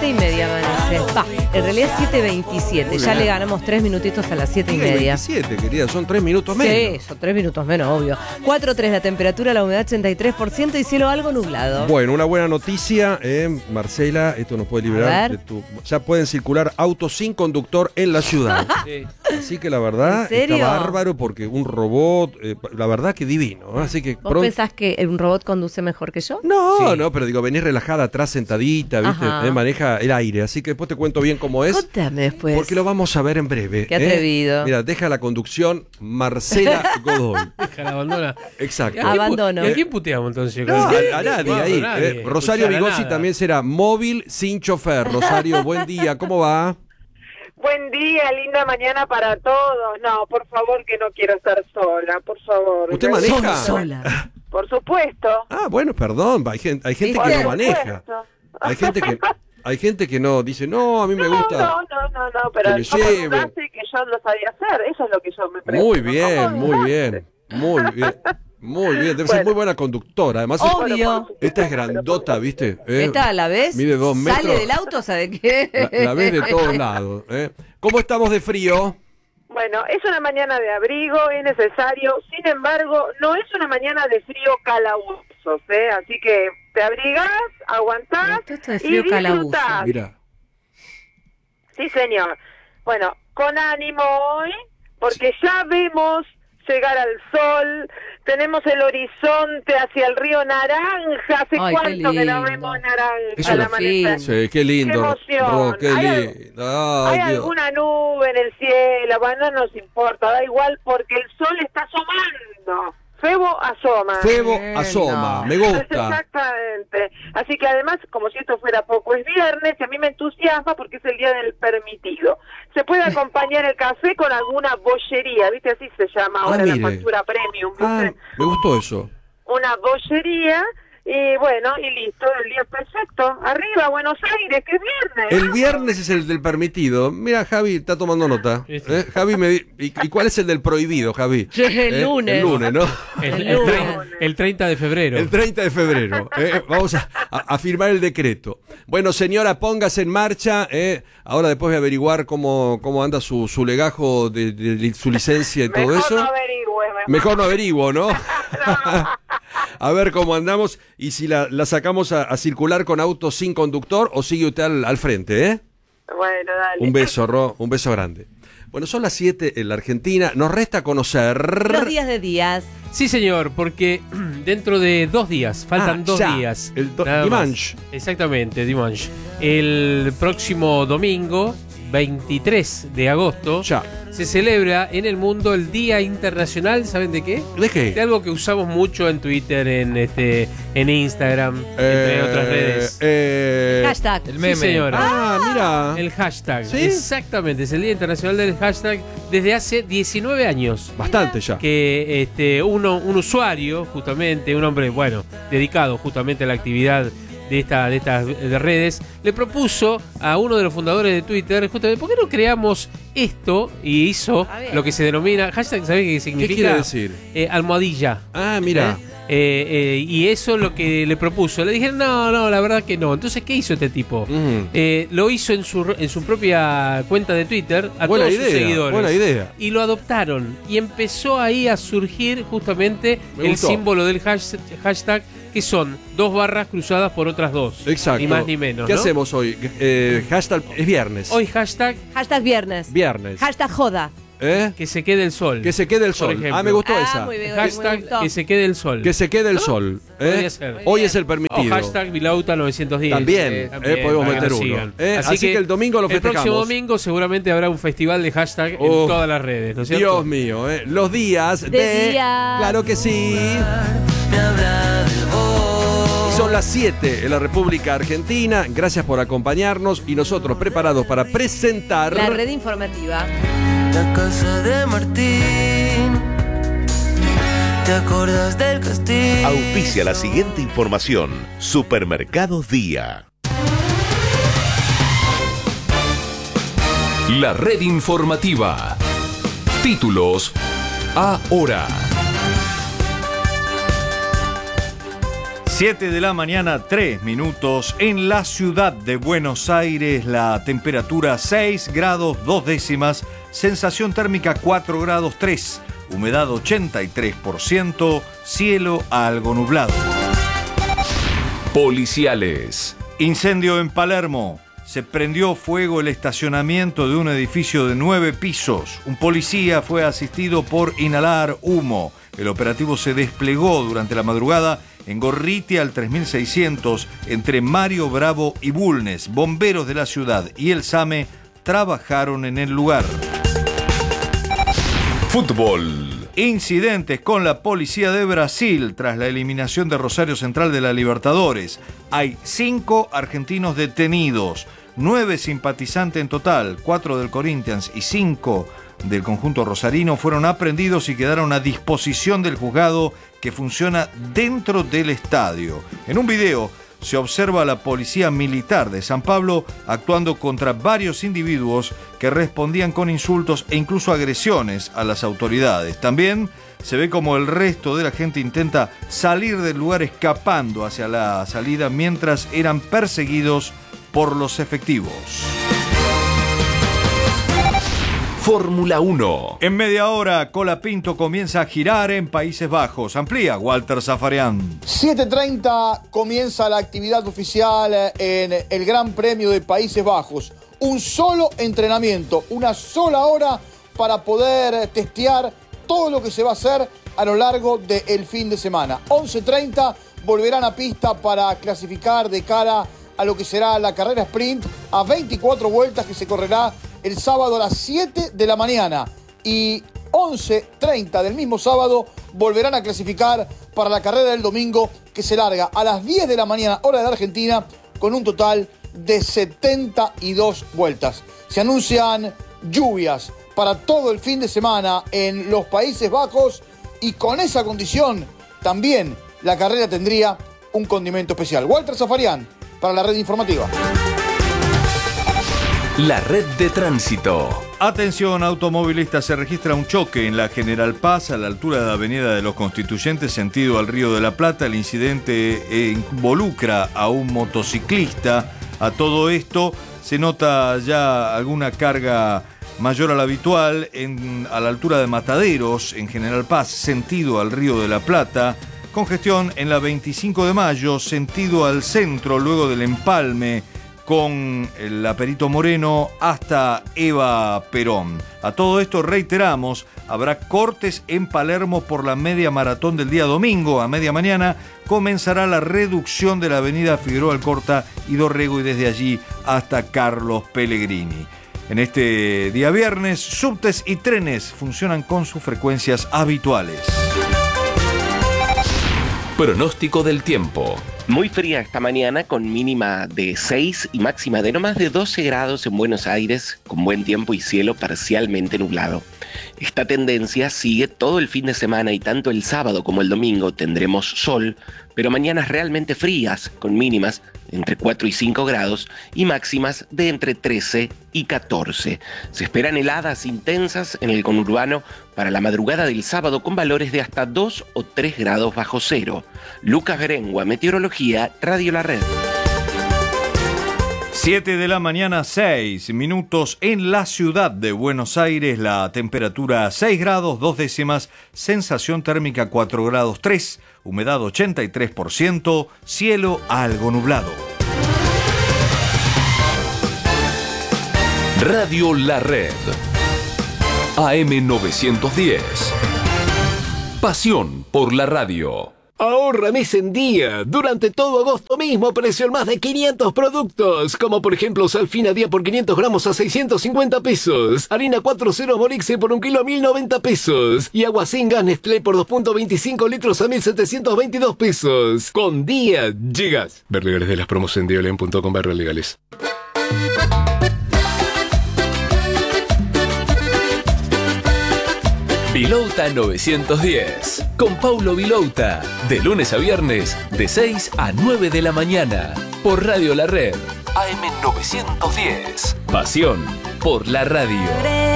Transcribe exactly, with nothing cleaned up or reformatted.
y media amanece. Va, en realidad siete veintisiete. Ya le ganamos tres minutitos a las siete y media. veintisiete, querida, son tres minutos menos. Sí, son tres minutos menos, obvio. cuatro tres la temperatura, la humedad ochenta y tres por ciento y cielo algo nublado. Bueno, una buena noticia, eh, Marcela, esto nos puede liberar de tu... Ya pueden circular autos sin conductor en la ciudad. Sí. Así que la verdad, ¿En serio? está bárbaro porque un robot, eh, la verdad que divino. ¿No? Así que ¿Vos pronto... pensás que un robot conduce mejor que yo? No, Sí. no, pero digo, venís relajada atrás, sentadita, ¿viste? Eh, maneja el aire, así que después te cuento bien cómo es. Contame después. Porque lo vamos a ver en breve. Qué atrevido. ¿eh? Mira, deja la conducción Marcela Godoy. Deja la abandona. Exacto. Abandono. ¿Y a quién puteamos entonces? No, a, a nadie No, ahí. a nadie. Eh, Rosario Escuchar a Vigossi nada. también será móvil sin chofer. Rosario, buen día, ¿cómo va? Buen día, linda mañana para todos. No, por favor, que no quiero estar sola, por favor. ¿Usted Yo- maneja? Sola. Por supuesto. Ah, bueno, perdón, hay gente, hay gente Por que no maneja. supuesto. Hay gente que hay gente que no dice, no, a mí me No, gusta. no, no, no, no, pero que me ¿cómo lleven. dudaste que yo lo sabía hacer? Eso es lo que yo me pregunto. Muy bien, ¿Cómo muy dudaste? bien, muy bien. Muy bien, debe ser Bueno. muy buena conductora. Además, Obvio. esta es grandota, ¿viste? Eh, Esta a la vez Mide dos metros. sale del auto, ¿sabe qué? La, la ves de todos lados. ¿eh? ¿Cómo estamos de frío? Bueno, es una mañana de abrigo, es necesario. Sin embargo, no es una mañana de frío calabozos, ¿eh? Así que te abrigás, aguantás Esto de y frío calabuzo. disfrutás. Mira. Sí, señor. Bueno, con ánimo hoy, porque ya vemos llegar al sol, tenemos el horizonte hacia el río Naranja. ¿Hace Ay, qué cuánto que no lindo. vemos naranja Eso al lo- amanecer? Sí, qué lindo. Qué emoción. Ro, qué Hay lindo. Ay, Hay Dios. alguna nube en el cielo, bueno, no nos importa, da igual porque el sol está asomando. Febo asoma. Febo Bueno. asoma, me gusta. Exactamente. Así que además, como si esto fuera poco, es viernes y a mí me entusiasma porque es el día del permitido. Se puede acompañar el café con alguna bollería, ¿viste? Así se llama ahora Ah, la mire. factura premium, ¿viste? Ah, me gustó eso. Una bollería y bueno, y listo, el día es perfecto. Arriba, Buenos Aires, que es viernes. El viernes es el del permitido. Mira, Javi está tomando nota. ¿eh? Javi me di- ¿Y, y cuál es el del prohibido, Javi? El ¿Eh? lunes. El lunes, ¿no? El, El el lunes. trein- el treinta de febrero. El treinta de febrero. ¿eh? Vamos a, a- a firmar el decreto. Bueno, señora, póngase en marcha. ¿eh? Ahora después de averiguar cómo, cómo anda su, su legajo de, de- de su licencia y todo Mejor eso. no averigüe, mejor. Mejor no averiguo, ¿no? A ver cómo andamos y si la, la sacamos a, a circular con autos sin conductor o sigue usted al, al frente, ¿eh? Bueno, dale. Un beso, Ro, un beso grande. Bueno, son las siete en la Argentina. Nos resta conocer... Los días de días. Sí, señor, porque dentro de dos días, faltan Ah, dos ya. días. El do- nada más. Dimanche. Exactamente, Dimanche. El próximo domingo, veintitrés de agosto, Ya. se celebra en el mundo el Día Internacional, ¿saben de qué? ¿De qué? De algo que usamos mucho en Twitter, en este, en Instagram, entre Eh, otras redes. eh, Hashtag. El meme. Sí, señora. Ah, mira. El hashtag. ¿Sí? Exactamente, es el Día Internacional del Hashtag desde hace diecinueve años. Bastante ya. Que este uno un usuario, justamente, un hombre, bueno, dedicado justamente a la actividad de esta de estas de redes, le propuso a uno de los fundadores de Twitter, justamente, ¿por qué no creamos esto? Y hizo A ver. lo que se denomina hashtag, ¿sabés qué significa? ¿Qué quiere decir? Eh, almohadilla. Ah, mira. ¿Eh? Eh, eh, y eso es lo que le propuso. Le dijeron, no, no, la verdad que no. Entonces, ¿qué hizo este tipo? Ujú. Eh, lo hizo en su, en su propia cuenta de Twitter a Buena todos sus idea, seguidores. buena idea. Y lo adoptaron. Y empezó ahí a surgir justamente Me el gustó. símbolo del hash- hashtag, que son dos barras cruzadas por otras dos. Exacto. Ni más ni menos. ¿Qué ¿no? hacemos hoy? Eh, hashtag es viernes. Hoy hashtag Hashtag viernes. Viernes. Hashtag joda. ¿Eh? que se quede el sol. Que se quede el por sol. ejemplo. Ah, me gustó Ah, esa. muy bien. Hashtag me gustó. que se quede el sol. Que se quede el sol. ¿eh? Podría ser. Hoy es el O permitido. hashtag Vilauta novecientos diez. También, Eh, eh, podemos para que meter nos uno. sigan. Eh, así que el domingo lo El próximo festejamos. domingo seguramente habrá un festival de hashtag en Oh, todas las redes, ¿no es cierto? Dios mío, ¿eh? Los días de... De días. Claro que sí. Son las siete en la República Argentina. Gracias por acompañarnos y nosotros preparados para presentar... La red informativa. La casa de Martín. ¿Te acuerdas del castillo? Auspicia la siguiente información. Supermercados Día. La red informativa. Títulos ahora. siete de la mañana, tres minutos. En la ciudad de Buenos Aires, la temperatura seis grados dos décimas, sensación térmica cuatro grados tres, humedad ochenta y tres por ciento, cielo algo nublado. Policiales. Incendio en Palermo. Se prendió fuego el estacionamiento de un edificio de nueve pisos. Un policía fue asistido por inhalar humo. El operativo se desplegó durante la madrugada en Gorriti al tres mil seiscientos, entre Mario Bravo y Bulnes. Bomberos de la ciudad y el SAME trabajaron en el lugar. Fútbol. Incidentes con la policía de Brasil tras la eliminación de Rosario Central de la Libertadores. Hay cinco argentinos detenidos, nueve simpatizantes en total, cuatro del Corinthians y cinco del conjunto rosarino fueron aprehendidos y quedaron a disposición del juzgado que funciona dentro del estadio. En un video se observa a la policía militar de San Pablo actuando contra varios individuos que respondían con insultos e incluso agresiones a las autoridades. También se ve como el resto de la gente intenta salir del lugar escapando hacia la salida mientras eran perseguidos por los efectivos. Fórmula uno. En media hora, Colapinto comienza a girar en Países Bajos. Amplía Walter Zafarian. siete treinta comienza la actividad oficial en el Gran Premio de Países Bajos. Un solo entrenamiento, una sola hora para poder testear todo lo que se va a hacer a lo largo del fin de semana. once treinta volverán a pista para clasificar de cara a lo que será la carrera sprint a veinticuatro vueltas que se correrá el sábado a las siete de la mañana, y once treinta del mismo sábado volverán a clasificar para la carrera del domingo que se larga a las diez de la mañana hora de la Argentina con un total de setenta y dos vueltas. Se anuncian lluvias para todo el fin de semana en los Países Bajos y con esa condición también la carrera tendría un condimento especial. Walter Zafarian para la red informativa. La red de tránsito. Atención automovilistas, se registra un choque en la General Paz a la altura de la Avenida de los Constituyentes, sentido al Río de la Plata. El incidente involucra a un motociclista. A todo esto se nota ya alguna carga mayor a la habitual en, a la altura de Mataderos, en General Paz, sentido al Río de la Plata. Congestión en la veinticinco de mayo, sentido al centro, luego del empalme con la Perito Moreno hasta Eva Perón. A todo esto reiteramos, habrá cortes en Palermo por la media maratón del día domingo. A media mañana comenzará la reducción de la avenida Figueroa Alcorta y Dorrego y desde allí hasta Carlos Pellegrini. En este día viernes, subtes y trenes funcionan con sus frecuencias habituales. Pronóstico del tiempo. Muy fría esta mañana con mínima de seis y máxima de no más de doce grados en Buenos Aires, con buen tiempo y cielo parcialmente nublado. Esta tendencia sigue todo el fin de semana y tanto el sábado como el domingo tendremos sol, pero mañanas realmente frías con mínimas entre cuatro y cinco grados y máximas de entre trece y catorce. Se esperan heladas intensas en el conurbano para la madrugada del sábado con valores de hasta dos o tres grados bajo cero. Lucas Berengua, Meteorología, Radio La Red. siete de la mañana, seis minutos en la ciudad de Buenos Aires. La temperatura seis grados dos décimas, sensación térmica cuatro grados tres, humedad ochenta y tres por ciento, cielo algo nublado. Radio La Red. A M novecientos diez. Pasión por la radio. Ahorra mes en día. Durante todo agosto mismo precio en más de quinientos productos. Como por ejemplo Salfina día por quinientos gramos a seiscientos cincuenta pesos. Harina cuatro cero Morixe por un kilo a mil noventa pesos. Y agua sin gas Nestlé por dos punto veinticinco litros a mil setecientos veintidós pesos. Con día llegas. Ver legales de las promos en diolen punto com barra legales. Vilouta novecientos diez, con Paulo Vilouta, de lunes a viernes, de seis a nueve de la mañana, por Radio La Red, A M novecientos diez, pasión por la radio.